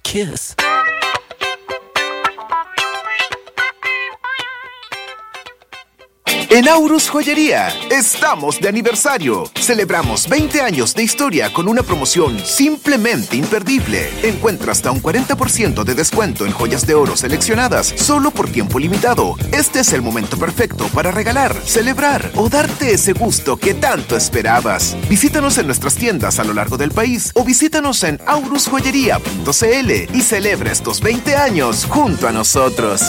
kiss. En Aurus Joyería, estamos de aniversario. Celebramos 20 años de historia con una promoción simplemente imperdible. Encuentra hasta un 40% de descuento en joyas de oro seleccionadas solo por tiempo limitado. Este es el momento perfecto para regalar, celebrar o darte ese gusto que tanto esperabas. Visítanos en nuestras tiendas a lo largo del país o visítanos en aurusjoyería.cl y celebra estos 20 años junto a nosotros.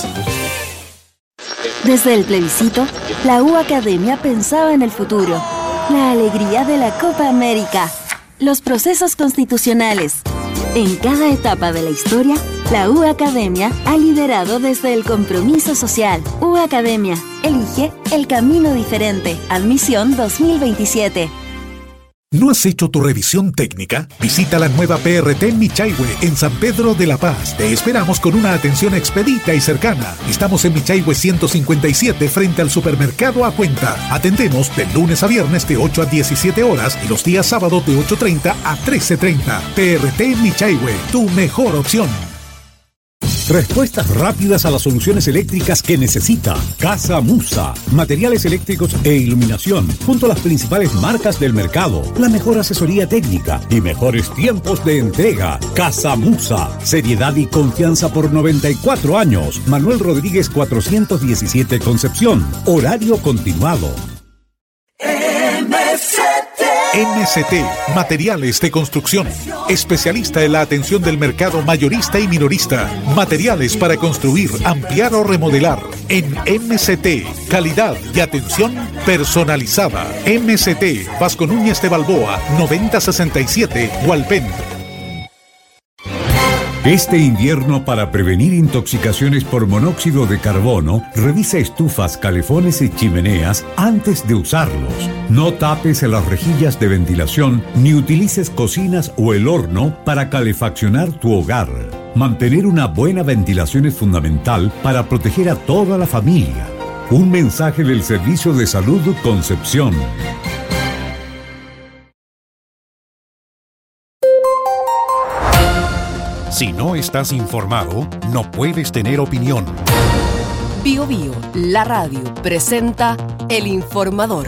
Desde el plebiscito, la U Academia pensaba en el futuro, la alegría de la Copa América, los procesos constitucionales. En cada etapa de la historia, la U Academia ha liderado desde el compromiso social. U Academia, elige el camino diferente. Admisión 2027. ¿No has hecho tu revisión técnica? Visita la nueva PRT en Michaihue, en San Pedro de la Paz. Te esperamos con una atención expedita y cercana. Estamos en Michaihue 157, frente al supermercado A Cuenta. Atendemos de lunes a viernes de 8 a 17 horas y los días sábados de 8:30 a 13:30. PRT en Michaihue, tu mejor opción. Respuestas rápidas a las soluciones eléctricas que necesita. Casa Musa. Materiales eléctricos e iluminación, junto a las principales marcas del mercado. La mejor asesoría técnica y mejores tiempos de entrega. Casa Musa. Seriedad y confianza por 94 años. Manuel Rodríguez 417 Concepción. Horario continuado. MCT, Materiales de Construcción. Especialista en la atención del mercado mayorista y minorista. Materiales para construir, ampliar o remodelar. En MCT, calidad y atención personalizada. MCT, Vasco Núñez de Balboa, 9067, Hualpén. Este invierno, para prevenir intoxicaciones por monóxido de carbono, revisa estufas, calefones y chimeneas antes de usarlos. No tapes las rejillas de ventilación ni utilices cocinas o el horno para calefaccionar tu hogar. Mantener una buena ventilación es fundamental para proteger a toda la familia. Un mensaje del Servicio de Salud Concepción. Si no estás informado, no puedes tener opinión. Bio Bio, la radio, presenta El Informador.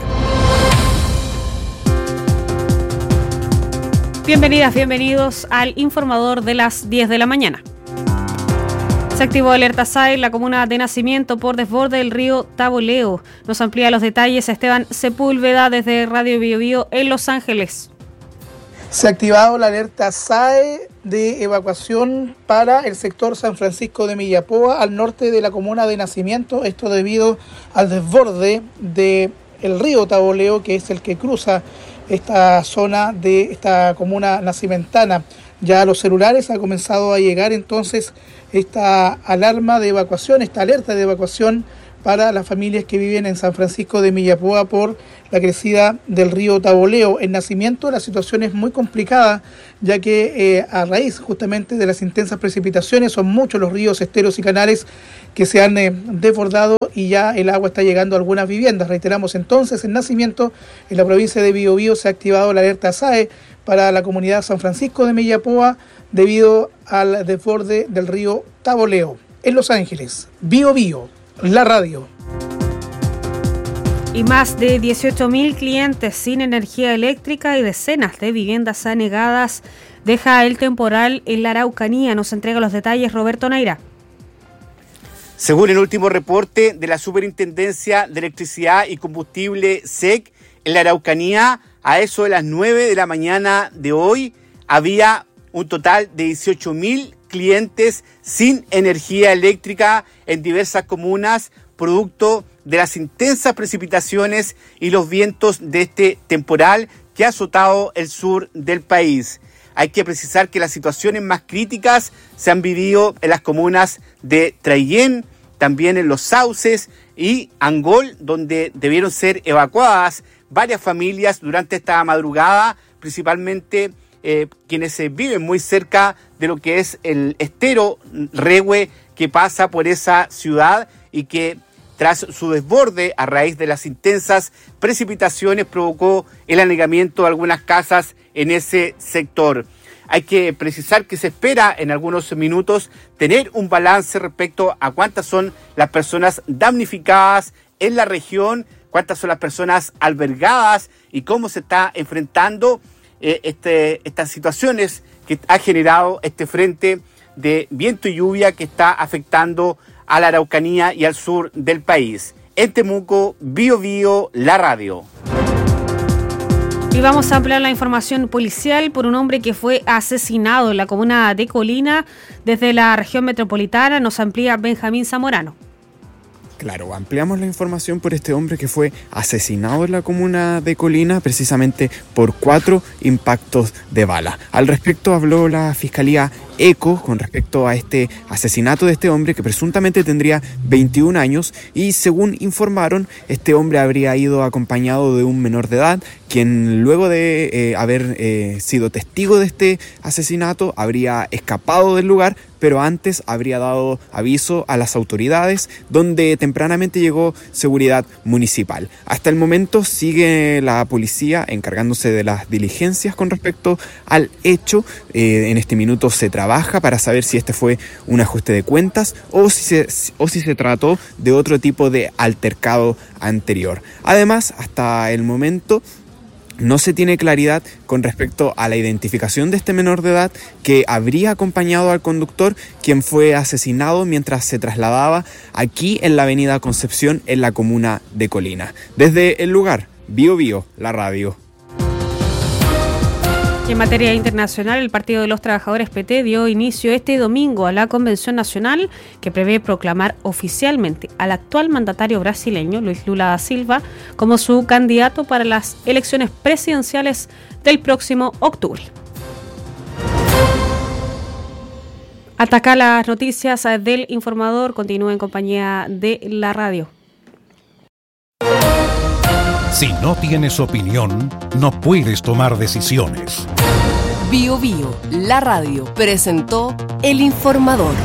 Bienvenidas, bienvenidos al Informador de las 10 de la mañana. Se activó alerta SAE en la comuna de Nacimiento por desborde del río Taboleo. Nos amplía los detalles Esteban Sepúlveda desde Radio Bio Bio en Los Ángeles. Se ha activado la alerta SAE de evacuación para el sector San Francisco de Millapoa, al norte de la comuna de Nacimiento. Esto debido al desborde del río Taboleo, que es el que cruza esta zona de esta comuna nacimentana. Ya a los celulares ha comenzado a llegar entonces esta alarma de evacuación, esta alerta de evacuación para las familias que viven en San Francisco de Millapoa por la crecida del río Taboleo. En Nacimiento la situación es muy complicada, ya que a raíz justamente de las intensas precipitaciones son muchos los ríos, esteros y canales que se han desbordado y ya el agua está llegando a algunas viviendas. Reiteramos entonces, en Nacimiento, en la provincia de Biobío, se ha activado la alerta SAE para la comunidad San Francisco de Millapoa debido al desborde del río Taboleo. En Los Ángeles, Biobío, la radio. Y más de 18.000 clientes sin energía eléctrica y decenas de viviendas anegadas deja el temporal en la Araucanía. Nos entrega los detalles Roberto Naira. Según el último reporte de la Superintendencia de Electricidad y Combustible SEC, en la Araucanía, a eso de las 9 de la mañana de hoy, había un total de 18.000 clientes sin energía eléctrica en diversas comunas, producto de las intensas precipitaciones y los vientos de este temporal que ha azotado el sur del país. Hay que precisar que las situaciones más críticas se han vivido en las comunas de Traillén, también en Los Sauces y Angol, donde debieron ser evacuadas varias familias durante esta madrugada, principalmente quienes viven muy cerca de lo que es el estero Rehue que pasa por esa ciudad y que tras su desborde a raíz de las intensas precipitaciones provocó el anegamiento de algunas casas en ese sector. hay que precisar que se espera en algunos minutos tener un balance respecto a cuántas son las personas damnificadas en la región, cuántas son las personas albergadas y cómo se está enfrentando estas situaciones que ha generado este frente de viento y lluvia que está afectando a la Araucanía y al sur del país. En Temuco, Bío Bío, la radio. Y vamos a ampliar la información policial por un hombre que fue asesinado en la comuna de Colina. Desde la región metropolitana nos amplía Benjamín Zamorano. Claro, ampliamos la información por este hombre que fue asesinado en la comuna de Colina precisamente por 4 impactos de bala. Al respecto habló la Fiscalía ECO con respecto a este asesinato de este hombre que presuntamente tendría 21 años y según informaron, este hombre habría ido acompañado de un menor de edad quien luego de haber sido testigo de este asesinato habría escapado del lugar, pero antes habría dado aviso a las autoridades donde tempranamente llegó seguridad municipal. Hasta el momento sigue la policía encargándose de las diligencias con respecto al hecho. En este minuto se trabaja para saber si este fue un ajuste de cuentas o si se trató de otro tipo de altercado anterior. Además, hasta el momento no se tiene claridad con respecto a la identificación de este menor de edad que habría acompañado al conductor, quien fue asesinado mientras se trasladaba aquí en la avenida Concepción, en la comuna de Colina. Desde el lugar, Bío Bío, la radio. Y en materia internacional, el Partido de los Trabajadores PT dio inicio este domingo a la Convención Nacional que prevé proclamar oficialmente al actual mandatario brasileño, Luis Lula da Silva, como su candidato para las elecciones presidenciales del próximo octubre. Hasta acá las noticias del Informador. Continúa en compañía de la radio. Si no tienes opinión, no puedes tomar decisiones. Bío Bío, la radio, presentó El Informador.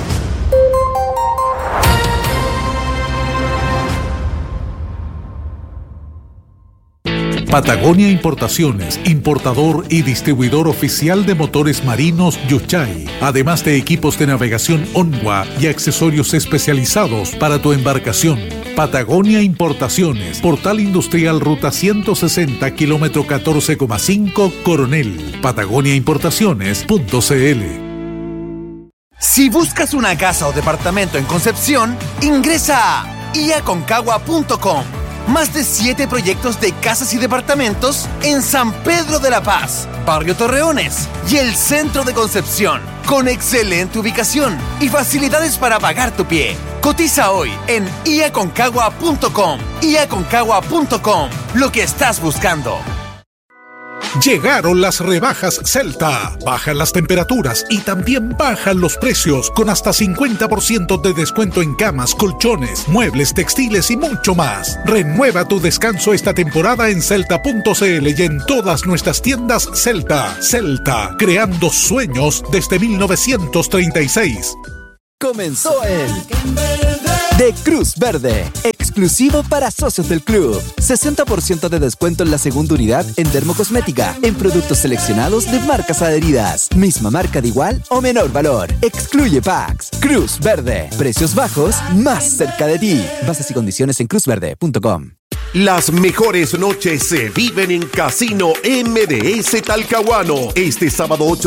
Patagonia Importaciones, importador y distribuidor oficial de motores marinos Yuchay, además de equipos de navegación Onwa y accesorios especializados para tu embarcación. Patagonia Importaciones, Portal Industrial Ruta 160, kilómetro 14,5, Coronel. patagoniaimportaciones.cl. Si buscas una casa o departamento en Concepción, ingresa a iaconcagua.com. Más de 7 proyectos de casas y departamentos en San Pedro de la Paz, Barrio Torreones y el centro de Concepción, con excelente ubicación y facilidades para pagar tu pie. Cotiza hoy en iaconcagua.com. iaconcagua.com, lo que estás buscando. Llegaron las rebajas Celta. Bajan las temperaturas y también bajan los precios con hasta 50% de descuento en camas, colchones, muebles, textiles y mucho más. Renueva tu descanso esta temporada en Celta.cl y en todas nuestras tiendas Celta. Celta, creando sueños desde 1936. Comenzó el de Cruz Verde, exclusivo para socios del club. 60% de descuento en la segunda unidad en dermocosmética, en productos seleccionados de marcas adheridas. Misma marca de igual o menor valor. Excluye packs. Cruz Verde, precios bajos más cerca de ti. Bases y condiciones en cruzverde.com. Las mejores noches se viven en Casino MDS Talcahuano. Este sábado 8